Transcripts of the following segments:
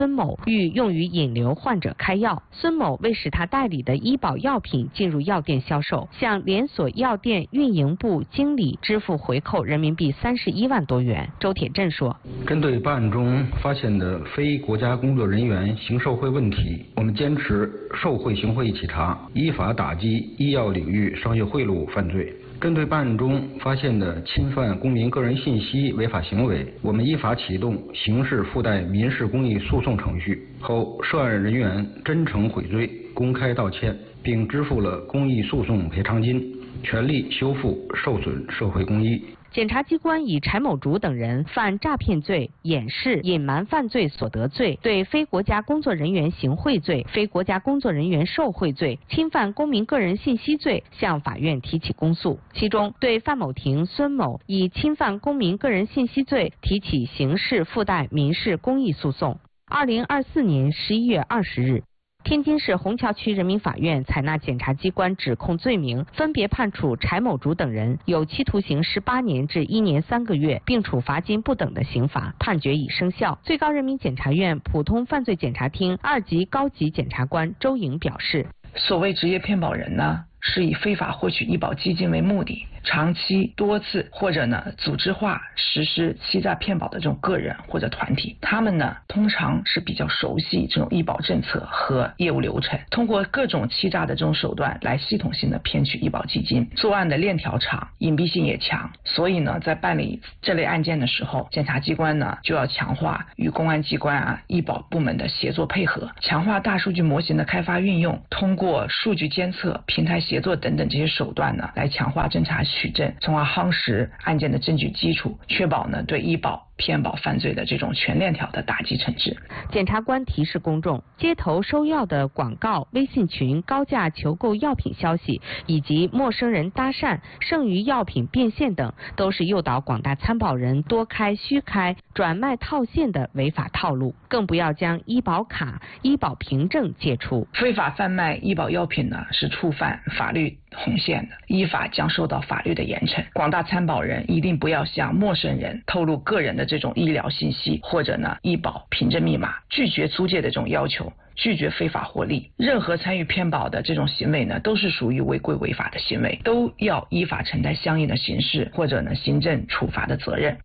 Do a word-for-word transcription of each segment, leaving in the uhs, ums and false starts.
孙某欲用于引流患者开药，孙某为使他代理的医保药品进入药店销售，向连锁药店运营部经理支付回扣人民币三十一万多元。周铁镇说：“ 针对办案中发现的非国家工作人员行受贿问题，我们坚持受贿行贿一起查，依法打击医药领域商业贿赂犯罪。针对办案中发现的侵犯公民个人信息违法行为，我们依法启动刑事附带民事公益诉讼程序。后涉案人员真诚悔罪、公开道歉，并支付了公益诉讼赔偿金，全力修复受损社会公益。” 检察机关以柴某竹等人犯诈骗罪、掩饰、隐瞒犯罪所得罪，对非国家工作人员行贿罪、非国家工作人员受贿罪、侵犯公民个人信息罪向法院提起公诉。其中，对范某婷、孙某以侵犯公民个人信息罪提起刑事附带民事公益诉讼。二零二四年十一月二十日。天津市虹桥区人民法院采纳检察机关指控罪名，分别判处柴某竹等人有期徒刑十八年至一年三个月，并处罚金不等的刑罚，判决已生效。最高人民检察院普通犯罪检察厅二级高级检察官周颖表示：“ 所谓职业骗保人呢，是以非法获取医保基金为目的，长期多次或者呢组织化实施欺诈骗保的这种个人或者团体，他们呢通常是比较熟悉这种医保政策和业务流程，通过各种欺诈的这种手段来系统性的骗取医保基金，作案的链条长，隐蔽性也强，所以呢在办理这类案件的时候，检察机关呢就要强化与公安机关啊、医保部门的协作配合，强化大数据模型的开发运用，通过数据监测、平台协作等等这些手段呢，来强化侦查取证，从而夯实案件的证据基础，确保呢对医保骗保犯罪的这种全链条的打击惩治。” 检察官提示公众，街头收药的广告、微信群高价求购药品消息，以及陌生人搭讪、剩余药品变现等，都是诱导广大参保人多开虚开、转卖套现的违法套路。更不要将医保卡、医保凭证借出。 非法贩卖医保药品呢，是触犯法律红线的，依法将受到法律的严惩。广大参保人一定不要向陌生人透露个人的这种医疗信息或者呢医保凭证密码，拒绝租借的这种要求，拒绝非法获利。任何参与骗保的这种行为呢，都是属于违规违法的行为，都要依法承担相应的刑事或者呢行政处罚的责任。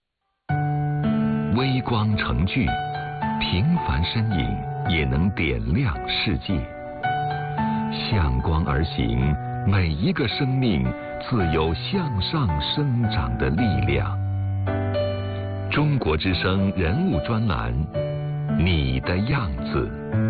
微光成炬，平凡身影也能点亮世界。向光而行，每一个生命自有向上生长的力量。中国之声人物专栏，你的样子。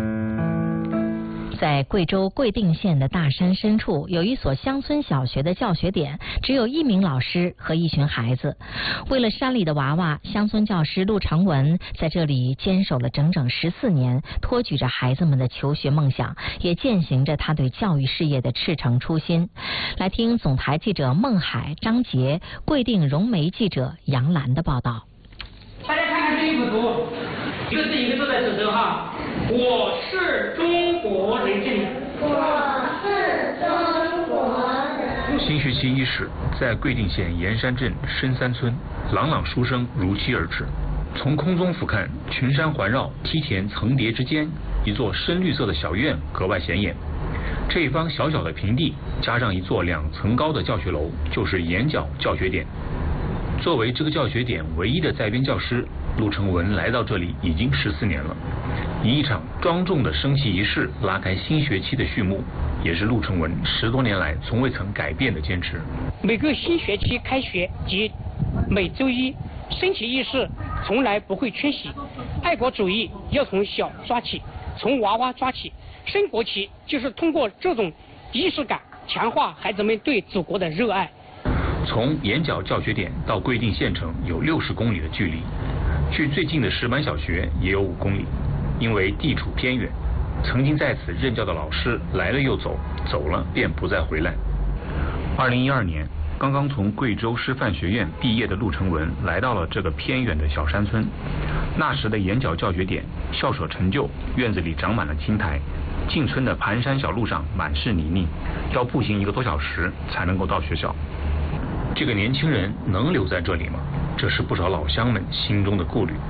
在贵州贵定县的大山深处，有一所乡村小学的教学点，只有一名老师和一群孩子。为了山里的娃娃，乡村教师陆成文在这里坚守了整整十四年，托举着孩子们的求学梦想，也践行着他对教育事业的赤诚初心。来听总台记者孟海、张杰、贵定融媒记者杨澜的报道。 大家看看这一幅图，一个字一个字在指责哈。我是中国人这里。 我是中国人。 新学期伊始，在贵定县盐山镇深三村，朗朗书声如期而至。从空中俯瞰，群山环绕，梯田层叠之间，一座深绿色的小院格外显眼。这一方小小的平地，加上一座两层高的教学楼，就是眼角教学点。作为这个教学点唯一的在编教师，陆成文来到这里已经十四年了。以一场庄重的升旗仪式拉开新学期的序幕，也是陆成文十多年来从未曾改变的坚持。 每个新学期开学及每周一升旗仪式从来不会缺席。爱国主义要从小抓起，从娃娃抓起。升国旗就是通过这种仪式感强化孩子们对祖国的热爱。 从眼角教学点到贵定县城有六十公里的距离，距最近的石板小学也有五公里。因为地处偏远，曾经在此任教的老师来了又走，走了便不再回来。二零一二年，刚刚从贵州师范学院毕业的陆成文来到了这个偏远的小山村。那时的眼角教学点校舍陈旧，院子里长满了青苔，进村的盘山小路上满是泥泞，要步行一个多小时才能够到学校。这个年轻人能留在这里吗？这是不少老乡们心中的顾虑。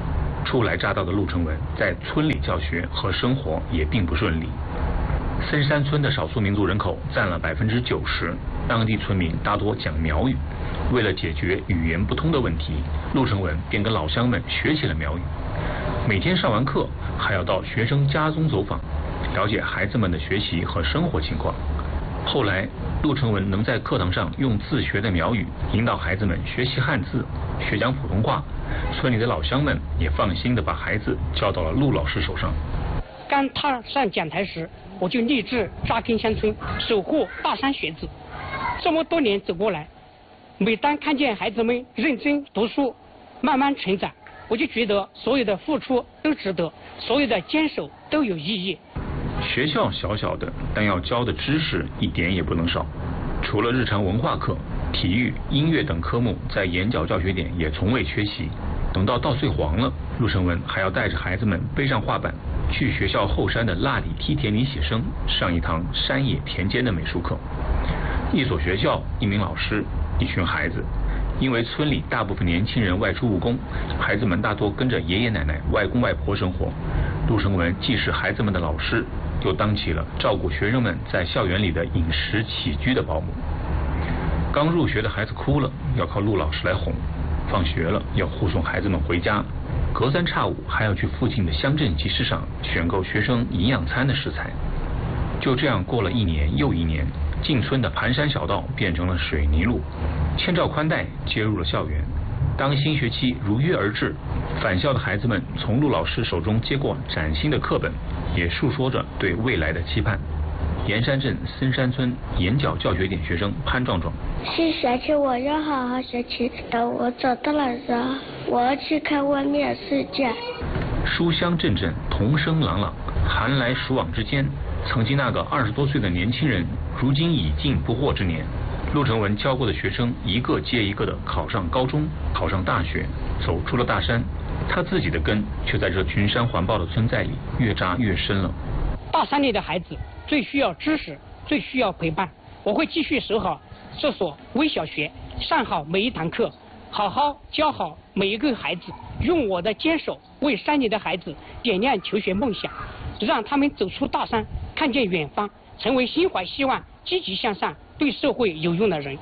初来乍到的陆成文在村里教学和生活也并不顺利。森山村的少数民族人口占了百分之九十，当地村民大多讲苗语。为了解决语言不通的问题，陆成文便跟老乡们学起了苗语。每天上完课，还要到学生家中走访，了解孩子们的学习和生活情况。后来，陆成文能在课堂上用自学的苗语引导孩子们学习汉字、学讲普通话，村里的老乡们也放心地把孩子交到了陆老师手上。 刚踏上讲台时，我就立志扎根乡村，守护大山学子。这么多年走过来，每当看见孩子们认真读书，慢慢成长，我就觉得所有的付出都值得，所有的坚守都有意义。 学校小小的，但要教的知识一点也不能少。除了日常文化课，体育、音乐等科目在眼角教学点也从未缺席。等到稻穗黄了，陆成文还要带着孩子们背上画板，去学校后山的腊里梯田里写生，上一堂山野田间的美术课。一所学校，一名老师，一群孩子。因为村里大部分年轻人外出务工，孩子们大多跟着爷爷奶奶、外公外婆生活。陆成文既是孩子们的老师，又当起了照顾学生们在校园里的饮食起居的保姆。刚入学的孩子哭了，要靠陆老师来哄；放学了，要护送孩子们回家；隔三差五还要去附近的乡镇集市上选购学生营养餐的食材。就这样过了一年又一年，进村的盘山小道变成了水泥路，千兆宽带接入了校园。当新学期如约而至，返校的孩子们从陆老师手中接过崭新的课本，也述说着对未来的期盼。盐山镇森山村眼角教学点学生潘壮壮： 新学期我要好好学习，等我长大了之后，我要去看外面世界。 书香阵阵，童声朗朗，寒来暑往之间，曾经那个二十多岁的年轻人，如今已近不惑之年。陆成文教过的学生一个接一个的考上高中，考上大学，走出了大山，他自己的根却在这群山环抱的村寨里越扎越深了。 大山里的孩子最需要知识，最需要陪伴。我会继续守好这所微小学，上好每一堂课，好好教好每一个孩子，用我的坚守为山里的孩子点亮求学梦想，让他们走出大山，看见远方，成为心怀希望、积极向上、对社会有用的人。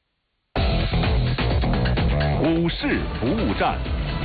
股市服务站，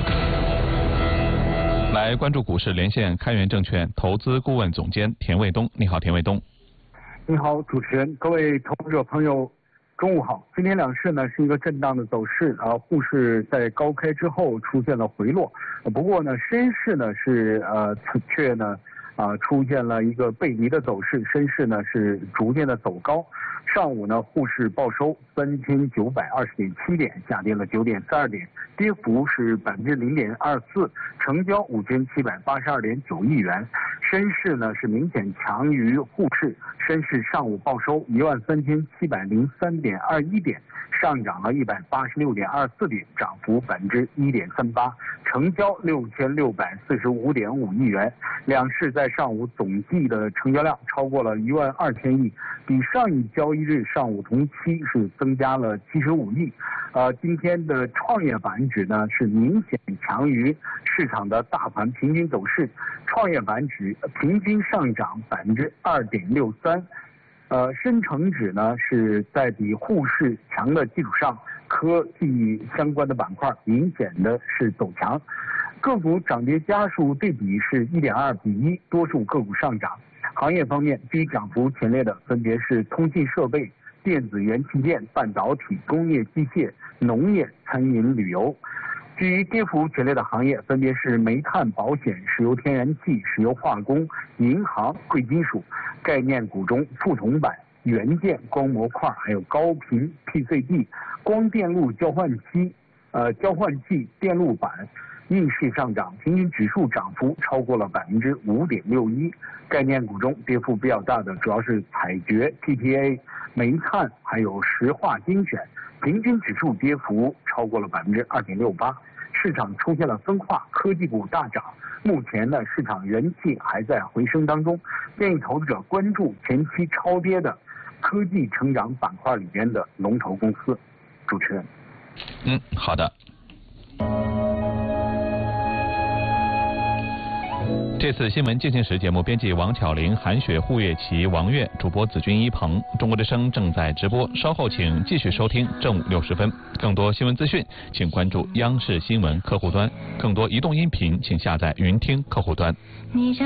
来关注股市连线开源证券投资顾问总监田卫东。你好，田卫东。 你好，主持人，各位投资者朋友，中午好。今天两市呢是一个震荡的走势啊，沪市在高开之后出现了回落，不过呢，深市呢是呃却呢啊出现了一个背离的走势，深市呢是逐渐的走高。上午呢，沪市报收三千九百二十点七点，下跌了九点四二点，跌幅是百分之零点二四，成交五千七百八十二点九亿元。深市呢是明显强于沪市，深市上午报收一万三千七百零三点二一点，上涨了一百八十六点二四点，涨幅百分之一点三八，成交六千六百四十五点五亿元。两市在上午总计的成交量超过了一万二千亿，比上一交易日上午同期是增加了七十五亿。呃，今天的创业板指呢是明显强于市场的大盘平均走势，创业板指平均上涨百分之二点六三。呃，深成指呢是在比沪市强的基础上，科技相关的板块明显的是走强。个股涨跌家数对比是一点二比一，多数个股上涨。行业方面，居涨幅前列的分别是通信设备、电子元器件、半导体、工业机械、农业、餐饮旅游。至于跌幅前列的行业，分别是煤炭、保险、石油天然气、石油化工、银行、贵金属。概念股中，富铜板、元件、光模块还有高频 P C B、光电路交换机、呃交换器、电路板逆势上涨，平均指数涨幅超过了百分之五点六一。概念股中跌幅比较大的主要是采掘、P T A、煤炭还有石化精选，平均指数跌幅超过了百分之二点六八。市场出现了分化，科技股大涨。目前呢，市场人气还在回升当中，建议投资者关注前期超跌的科技成长板块里边的龙头公司。主持人， 嗯，好的。 这次新闻进行时节目编辑王巧玲、韩雪、胡月琪、王悦，主播子君一鹏。中国之声正在直播，稍后请继续收听正午六十分。更多新闻资讯，请关注央视新闻客户端。更多移动音频，请下载云听客户端。你